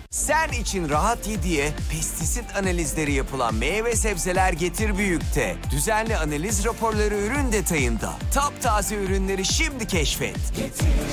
Sen için rahat ye diye pestisit analizleri yapılan meyve sebzeler Getir Büyük'te. Düzenli analiz raporları ürün detayında. Taptaze ürünleri şimdi keşfet.